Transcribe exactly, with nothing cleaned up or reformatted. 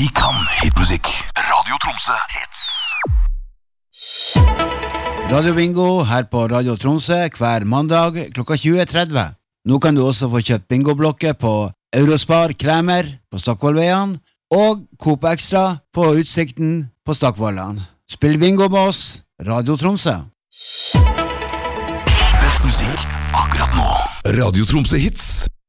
Vi kan hitmusikk. Radio Tromsø Hits. Radio Bingo her på Radio Tromsø hver mandag klokka tjue tretti. Nå kan du også få kjøpt bingoblokker på Eurospar Kremer på Stockvollveien og Coop Extra på Utsikten på Stockvollan. Spill bingo med oss, Radio Tromsø. Best musikk akkurat nå. Radio Tromsø Hits.